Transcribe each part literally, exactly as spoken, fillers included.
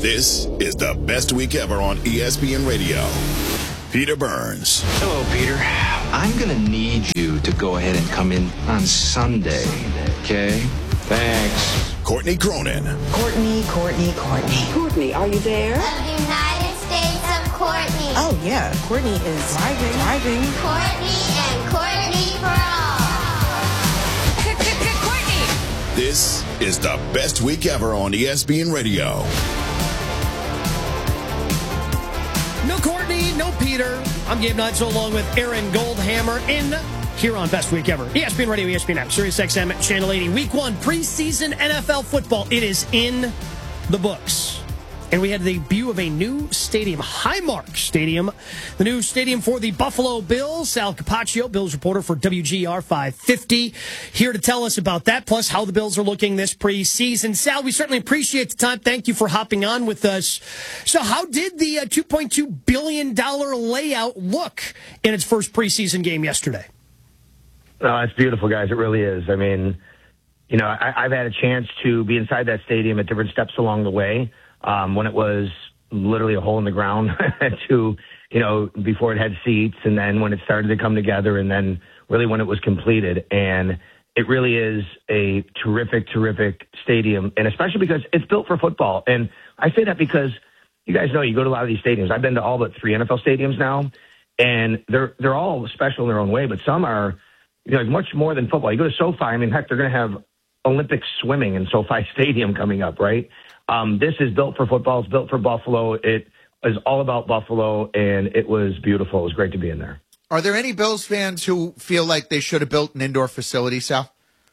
This is the best week ever on E S P N Radio. Peter Burns. Hello, Peter. I'm going to need you to go ahead and come in on Sunday, okay? Thanks. Courtney Cronin. Courtney, Courtney, Courtney. Courtney, are you there? The United States of Courtney. Oh, yeah. Courtney is driving, driving. Courtney and Courtney for all. Courtney. This is the best week ever on E S P N Radio. No Courtney, no Peter. I'm Gabe Nightso along with Aaron Goldhammer in here on Best Week Ever. E S P N Radio, E S P N app, Sirius X M, Channel eighty. Week one, preseason N F L football. It is in the books. And we had the debut of a new stadium, Highmark Stadium, the new stadium for the Buffalo Bills. Sal Capaccio, Bills reporter for W G R five fifty, here to tell us about that, plus how the Bills are looking this preseason. Sal, we certainly appreciate the time. Thank you for hopping on with us. So how did the uh, two point two billion dollars layout look in its first preseason game yesterday? Oh, it's beautiful, guys. It really is. I mean, you know, I, I've had a chance to be inside that stadium at different steps along the way. Um, when it was literally a hole in the ground to, you know, before it had seats, and then when it started to come together, and then really when it was completed. And it really is a terrific, terrific stadium, and especially because it's built for football. And I say that because you guys know, you go to a lot of these stadiums. I've been to all but three N F L stadiums now, and they're they're all special in their own way, but some are, you know, much more than football. You go to SoFi, I mean, heck, they're going to have Olympic swimming in SoFi Stadium coming up, right? Um, this is built for football. It's built for Buffalo. It is all about Buffalo, and it was beautiful. It was great to be in there. Are there any Bills fans who feel like they should have built an indoor facility, Sal?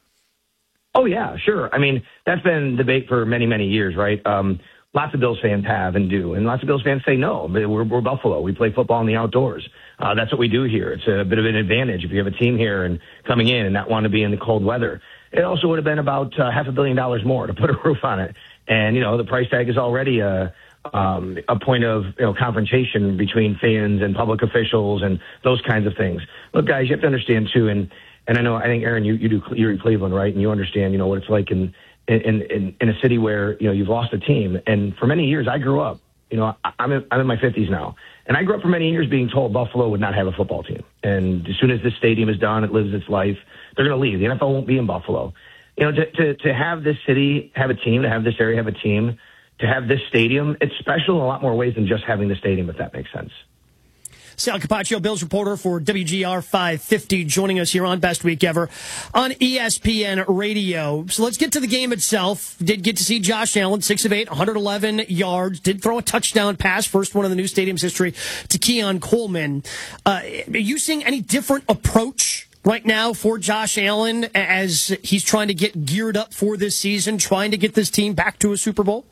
Oh, yeah, sure. I mean, that's been debate for many, many years, right? Um, lots of Bills fans have and do, and lots of Bills fans say no. We're, we're Buffalo. We play football in the outdoors. Uh, that's what we do here. It's a bit of an advantage if you have a team here and coming in and not want to be in the cold weather. It also would have been about uh, half a billion dollars more to put a roof on it. And, you know, the price tag is already a, um, a point of, you know, confrontation between fans and public officials and those kinds of things. Look, guys, you have to understand, too, and, and I know, I think, Aaron, you, you do, you're in Cleveland, right? And you understand, you know, what it's like in, in, in, in a city where, you know, you've lost a team. And for many years, I grew up, you know, I, I'm in, I'm in my fifties now. And I grew up for many years being told Buffalo would not have a football team. And as soon as this stadium is done, it lives its life, they're going to leave. The N F L won't be in Buffalo. You know, to, to, to have this city have a team, to have this area have a team, to have this stadium, it's special in a lot more ways than just having the stadium, if that makes sense. Sal Capaccio, Bills reporter for W G R five fifty, joining us here on Best Week Ever on E S P N Radio. So let's get to the game itself. Did get to see Josh Allen, six of eight, one hundred eleven yards. Did throw a touchdown pass, first one in the new stadium's history, to Keon Coleman. Uh, are you seeing any different approach right now for Josh Allen as he's trying to get geared up for this season, trying to get this team back to a Super Bowl?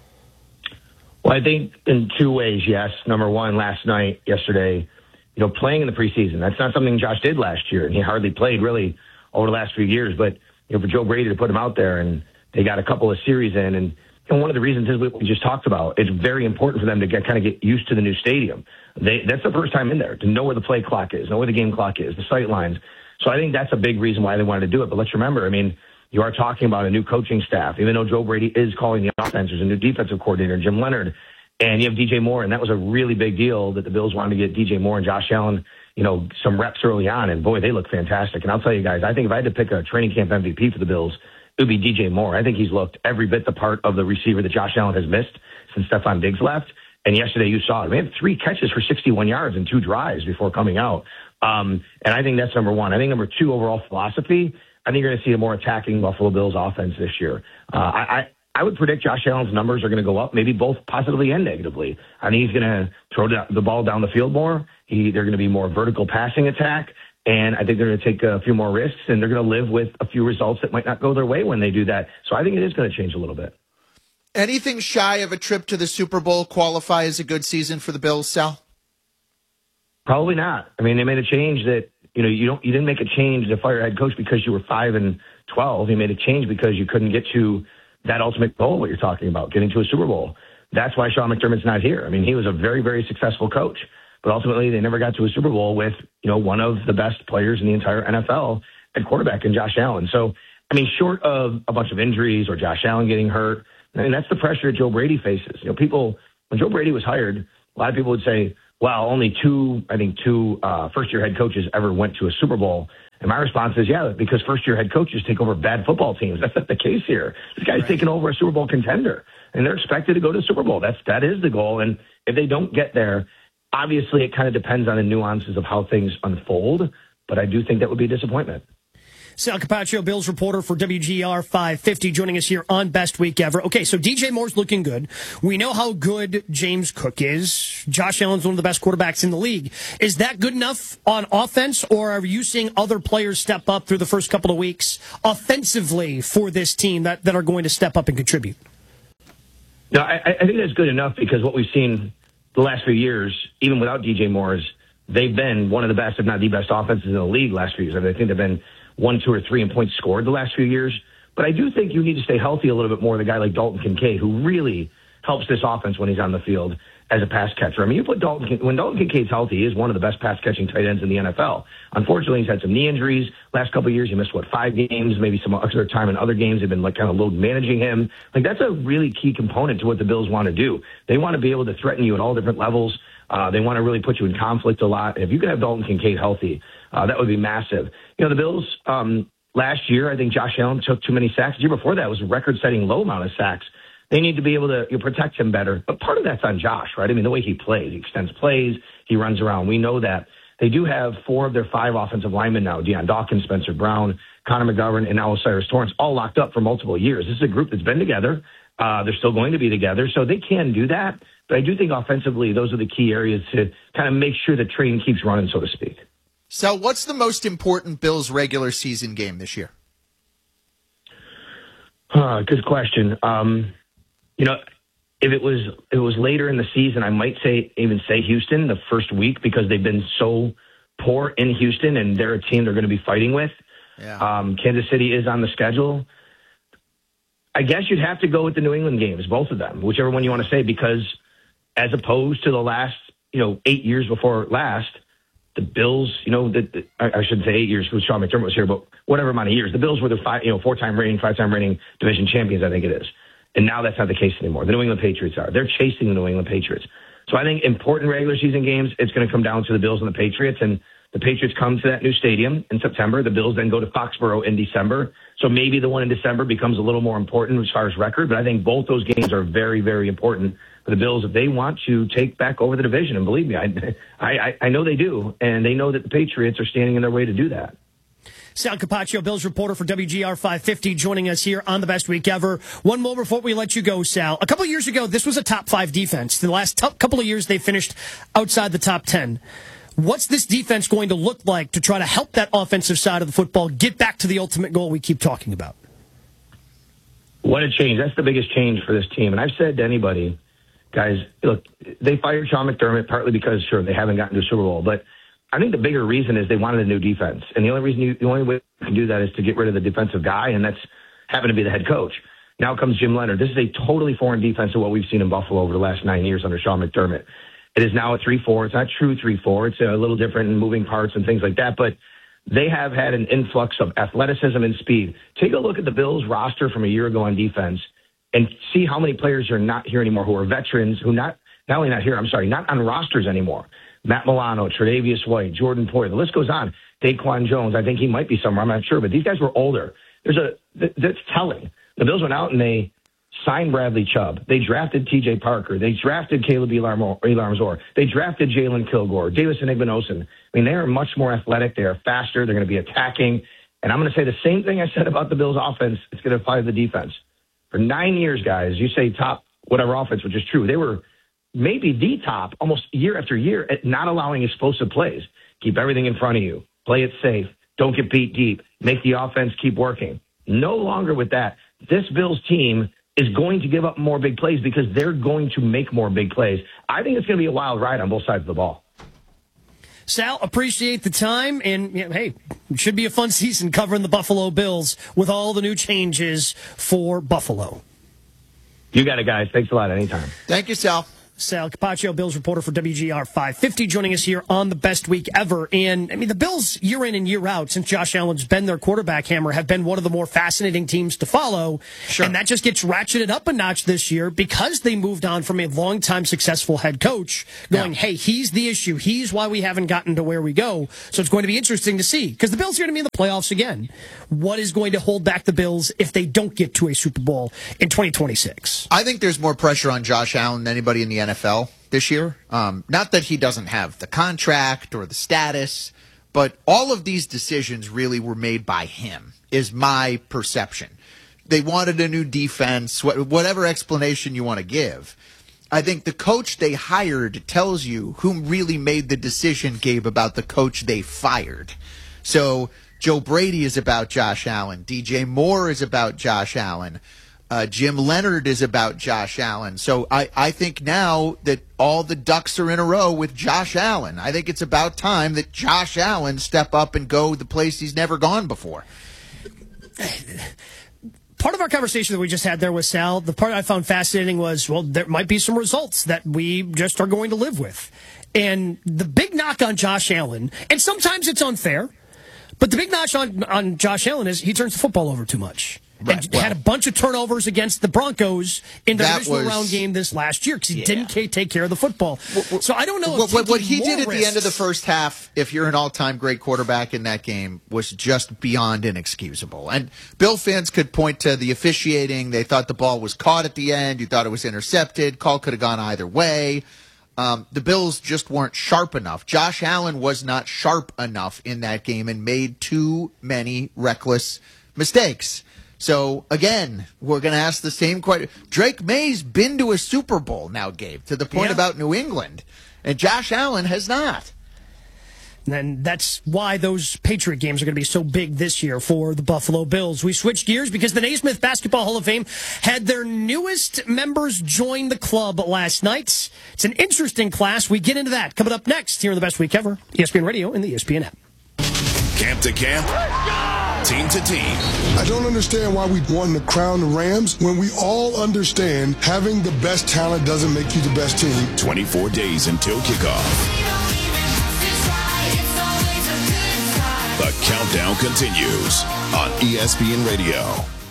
Well, I think in two ways, yes. Number one, last night, yesterday, you know, playing in the preseason. That's not something Josh did last year, and he hardly played really over the last few years. But, you know, for Joe Brady to put him out there, and they got a couple of series in, and you know, one of the reasons is what we just talked about. It's very important for them to get kind of get used to the new stadium. They, that's the first time in there, to know where the play clock is, know where the game clock is, the sight lines. So I think that's a big reason why they wanted to do it. But let's remember, I mean, you are talking about a new coaching staff. Even though Joe Brady is calling the offense, there's a new defensive coordinator, Jim Leonard, and you have D J Moore, and that was a really big deal that the Bills wanted to get D J Moore and Josh Allen, you know, some reps early on, and boy, they look fantastic. And I'll tell you guys, I think if I had to pick a training camp M V P for the Bills, it would be D J Moore. I think he's looked every bit the part of the receiver that Josh Allen has missed since Stephon Diggs left. And yesterday you saw it. We had three catches for sixty-one yards and two drives before coming out. Um, and I think that's number one. I think number two, overall philosophy, I think you're going to see a more attacking Buffalo Bills offense this year. Uh, I, I, I would predict Josh Allen's numbers are going to go up, maybe both positively and negatively. I think he's going to throw the ball down the field more. He, they're going to be more vertical passing attack. And I think they're going to take a few more risks, and they're going to live with a few results that might not go their way when they do that. So I think it is going to change a little bit. Anything shy of a trip to the Super Bowl qualify as a good season for the Bills, Sal? Probably not. I mean, they made a change that, you know, you don't, you didn't make a change to fire head coach because you were five and twelve. You made a change because you couldn't get to that ultimate goal, what you're talking about, getting to a Super Bowl. That's why Sean McDermott's not here. I mean, he was a very, very successful coach, but ultimately they never got to a Super Bowl with, you know, one of the best players in the entire N F L at quarterback in Josh Allen. So, I mean, short of a bunch of injuries or Josh Allen getting hurt, I mean, that's the pressure that Joe Brady faces. You know, people, when Joe Brady was hired, a lot of people would say, well, only two, I think two uh, first-year head coaches ever went to a Super Bowl. And my response is, yeah, because first-year head coaches take over bad football teams. That's not the case here. This guy's right. taking over a Super Bowl contender, and they're expected to go to the Super Bowl. That's, that is the goal. And if they don't get there, obviously it kind of depends on the nuances of how things unfold, but I do think that would be a disappointment. Sal Capaccio, Bills reporter for W G R five fifty, joining us here on Best Week Ever. Okay, so D J Moore's looking good. We know how good James Cook is. Josh Allen's one of the best quarterbacks in the league. Is that good enough on offense, or are you seeing other players step up through the first couple of weeks offensively for this team that, that are going to step up and contribute? No, I, I think that's good enough because what we've seen the last few years, even without D J Moore, is they've been one of the best, if not the best offenses in the league last few years. I, mean, I think they've been one, two, or three in points scored the last few years. But I do think you need to stay healthy a little bit more with a guy like Dalton Kincaid, who really helps this offense when he's on the field as a pass catcher. I mean, you put Dalton, when Dalton Kincaid's healthy, he is one of the best pass-catching tight ends in the N F L. Unfortunately, he's had some knee injuries. Last couple of years, he missed, what, five games, maybe some extra time in other games. They've been like kind of load managing him. Like, that's a really key component to what the Bills want to do. They want to be able to threaten you at all different levels. Uh, they want to really put you in conflict a lot. If you could have Dalton Kincaid healthy, uh, that would be massive. You know, the Bills, um, last year, I think Josh Allen took too many sacks. The year before that was a record-setting low amount of sacks. They need to be able to you know, protect him better. But part of that's on Josh, right? I mean, the way he plays. He extends plays. He runs around. We know that. They do have four of their five offensive linemen now, Deion Dawkins, Spencer Brown, Connor McGovern, and now Osiris Torrance, all locked up for multiple years. This is a group that's been together. Uh, they're still going to be together, so they can do that. But I do think offensively, those are the key areas to kind of make sure the train keeps running, so to speak. So what's the most important Bills regular season game this year? Uh, good question. Um, you know, if it was if it was later in the season, I might say even say Houston the first week because they've been so poor in Houston and they're a team they're going to be fighting with. Yeah. Um, Kansas City is on the schedule. I guess you'd have to go with the New England games, both of them, whichever one you want to say, because as opposed to the last, you know, eight years before last, the Bills, you know, the, the, I, I shouldn't say eight years because Sean McDermott was here, but whatever amount of years, the Bills were the five, you know, four-time reigning, five-time reigning division champions, I think it is. And now that's not the case anymore. The New England Patriots are. They're chasing the New England Patriots. So I think important regular season games, it's going to come down to the Bills and the Patriots. And the Patriots come to that new stadium in September. The Bills then go to Foxborough in December. So maybe the one in December becomes a little more important as far as record. But I think both those games are very, very important for the Bills if they want to take back over the division. And believe me, I, I, I know they do. And they know that the Patriots are standing in their way to do that. Sal Capaccio, Bills reporter for W G R five fifty, joining us here on the Best Week Ever. One more before we let you go, Sal. A couple of years ago, this was a top five defense. The last t- couple of years, they finished outside the top ten. What's this defense going to look like to try to help that offensive side of the football get back to the ultimate goal we keep talking about? What a change. That's the biggest change for this team. And I've said to anybody, guys, look, they fired Sean McDermott partly because, sure, they haven't gotten to a Super Bowl, but I think the bigger reason is they wanted a new defense. And the only reason you, the only way you can do that is to get rid of the defensive guy, and that's happened to be the head coach. Now comes Jim Leonard. This is a totally foreign defense to what we've seen in Buffalo over the last nine years under Sean McDermott. It is now a three four. It's not true three four. It's a little different in moving parts and things like that, but they have had an influx of athleticism and speed. Take a look at the Bills roster from a year ago on defense and see how many players are not here anymore who are veterans, who not, not only not here, I'm sorry, not on rosters anymore. Matt Milano, Tre'Davious White, Jordan Poyer. The list goes on. Daquan Jones, I think he might be somewhere. I'm not sure, but these guys were older. There's a that's telling. The Bills went out and they signed Bradley Chubb. They drafted T J Parker. They drafted Caleb Elarmzor. They drafted Jalen Kilgore, Davison Igbinosun. I mean, they are much more athletic. They are faster. They're going to be attacking. And I'm going to say the same thing I said about the Bills' offense. It's going to apply to the defense. For nine years, guys, you say top whatever offense, which is true. They were maybe the top almost year after year at not allowing explosive plays. Keep everything in front of you. Play it safe. Don't get beat deep. Make the offense keep working. No longer with that. This Bills team is going to give up more big plays because they're going to make more big plays. I think it's going to be a wild ride on both sides of the ball. Sal, appreciate the time. And, you know, hey, it should be a fun season covering the Buffalo Bills with all the new changes for Buffalo. You got it, guys. Thanks a lot. Anytime. Thank you, Sal. Sal Capaccio, Bills reporter for W G R five fifty, joining us here on the Best Week Ever. And, I mean, the Bills, year in and year out, since Josh Allen's been their quarterback hammer, have been one of the more fascinating teams to follow. Sure. And that just gets ratcheted up a notch this year because they moved on from a longtime successful head coach going, yeah. hey, he's the issue. He's why we haven't gotten to where we go. So it's going to be interesting to see, because the Bills are going to be in the playoffs again. What is going to hold back the Bills if they don't get to a Super Bowl in twenty twenty-six? I think there's more pressure on Josh Allen than anybody in the N F L this year. Um, not that he doesn't have the contract or the status, but all of these decisions really were made by him, is my perception. They wanted a new defense, whatever explanation you want to give. I think the coach they hired tells you who really made the decision, Gabe, about the coach they fired. So Joe Brady is about Josh Allen. D J Moore is about Josh Allen. Uh, Jim Leonard is about Josh Allen. So I, I think now that all the ducks are in a row with Josh Allen, I think it's about time that Josh Allen step up and go the place he's never gone before. Part of our conversation that we just had there with Sal, the part I found fascinating was, well, there might be some results that we just are going to live with. And the big knock on Josh Allen, and sometimes it's unfair, but the big knock on, on Josh Allen is he turns the football over too much. Right. And well, had a bunch of turnovers against the Broncos in the divisional round game this last year because he yeah. didn't take care of the football. Well, so I don't know. If what, what he did at risks, the end of the first half, if you're an all-time great quarterback in that game, was just beyond inexcusable. And Bill fans could point to the officiating. They thought the ball was caught at the end. You thought it was intercepted. Call could have gone either way. Um, the Bills just weren't sharp enough. Josh Allen was not sharp enough in that game and made too many reckless mistakes. So, again, we're going to ask the same question. Drake May's been to a Super Bowl now, Gabe, to the point yeah. about New England, and Josh Allen has not. And that's why those Patriot games are going to be so big this year for the Buffalo Bills. We switched gears because the Naismith Basketball Hall of Fame had their newest members join the club last night. It's an interesting class. We get into that coming up next here on the Best Week Ever, E S P N Radio and the E S P N app. Camp to camp, team to team. I don't understand why we won the crown the Rams when we all understand having the best talent doesn't make you the best team. twenty-four days until kickoff. The countdown continues on E S P N Radio.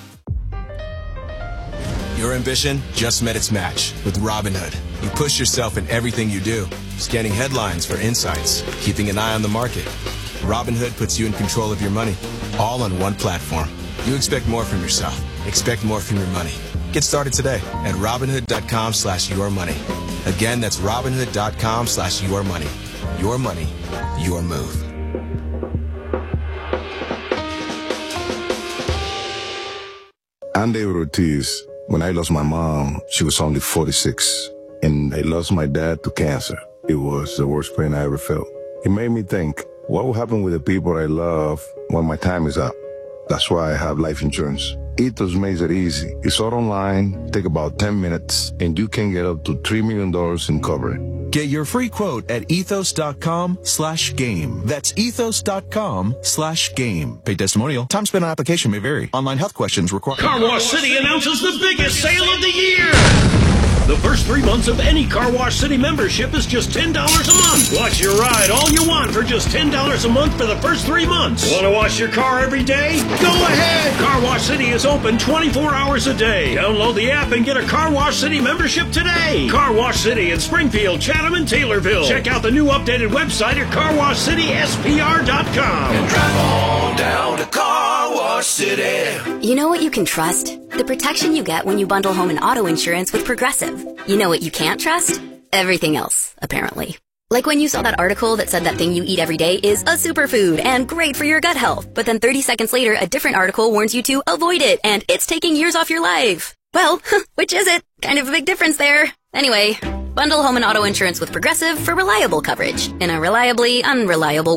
Your ambition just met its match with Robinhood. You push yourself in everything you do, scanning headlines for insights, keeping an eye on the market. Robinhood puts you in control of your money, all on one platform. You expect more from yourself. Expect more from your money. Get started today at Robinhood.com slash your money. Again, that's Robinhood.com slash your money. Your money, your move. I'm David Ortiz. When I lost my mom, she was only forty-six. And I lost my dad to cancer. It was the worst pain I ever felt. It made me think, what will happen with the people I love when my time is up? That's why I have life insurance. Ethos makes it easy. It's all online, take about ten minutes, and you can get up to three million dollars in coverage. Get your free quote at ethos.com slash game. That's ethos.com slash game. Paid testimonial. Time spent on application may vary. Online health questions require... Car Wash City announces the biggest sale of the year. The first three months of any Car Wash City membership is just ten dollars a month. Watch your ride all you want for just ten dollars a month for the first three months. Want to wash your car every day? Go ahead! Car Wash City is open twenty-four hours a day. Download the app and get a Car Wash City membership today. Car Wash City in Springfield, Chatham, and Taylorville. Check out the new updated website at car wash city s p r dot com. And drive on down to Car Wash City. You know what you can trust? The protection you get when you bundle home and auto insurance with Progressive. You know what you can't trust? Everything else, apparently. Like when you saw that article that said that thing you eat every day is a superfood and great for your gut health. But then thirty seconds later, a different article warns you to avoid it and it's taking years off your life. Well, which is it? Kind of a big difference there. Anyway, bundle home and auto insurance with Progressive for reliable coverage in a reliably unreliable world.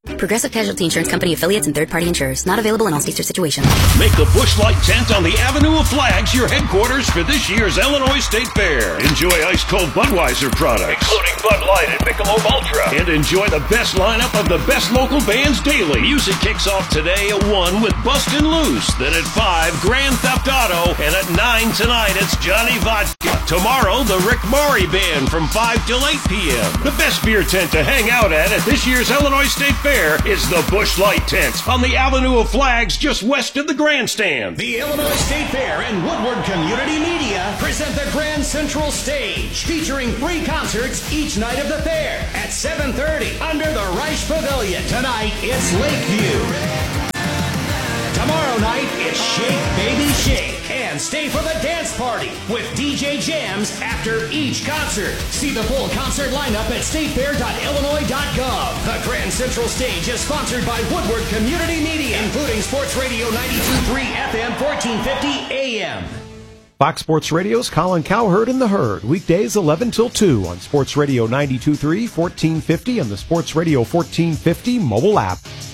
Progressive Casualty Insurance Company affiliates and third-party insurers. Not available in all states or situations. Make the Busch Light tent on the Avenue of Flags your headquarters for this year's Illinois State Fair. Enjoy ice-cold Budweiser products, including Bud Light and Michelob Ultra. And enjoy the best lineup of the best local bands daily. Music kicks off today at one with Bustin' Loose. Then at five, Grand Theft Auto. And at nine tonight, it's Johnny Vodka. Tomorrow, the Rick Maury Band from five till eight p.m. The best beer tent to hang out at at this year's Illinois State Fair is the Busch Light Tent on the Avenue of Flags just west of the grandstand. The Illinois State Fair and Woodward Community Media present the Grand Central Stage, featuring free concerts each night of the fair at seven thirty under the Reich Pavilion. Tonight, it's Lakeview. Tomorrow night, it's Shake Baby Shake. And stay for the dance party with D J Jams after each concert. See the full concert lineup at state fair dot illinois dot gov. The Grand Central Stage is sponsored by Woodward Community Media, including Sports Radio ninety-two point three F M, fourteen fifty A M. Fox Sports Radio's Colin Cowherd and the Herd, weekdays eleven till two on Sports Radio ninety-two point three, fourteen fifty, and the Sports Radio fourteen fifty mobile app.